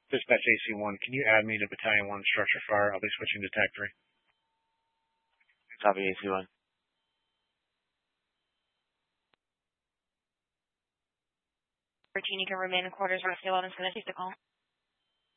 Dispatch AC1, can you add me to Battalion 1 Structure Fire? I'll be switching to TAC 3. Copy, AC1. You can remain in quarters, rescue 11, finish the call.